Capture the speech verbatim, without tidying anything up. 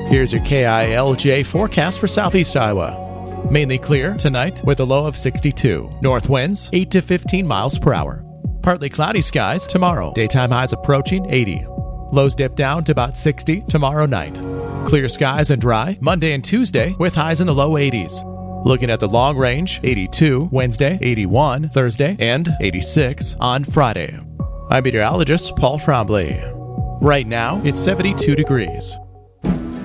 Here's your K I L J forecast for southeast Iowa. Mainly clear tonight with a low of sixty-two. North winds eight to fifteen miles per hour. Partly cloudy skies tomorrow. Daytime highs approaching eighty. Lows dip down to about sixty tomorrow night. Clear skies and dry Monday and Tuesday with highs in the low eighties. Looking at the long range, eighty-two Wednesday, eighty-one Thursday, and eighty-six on Friday. I'm meteorologist Paul Trombley. Right now, it's seventy-two degrees.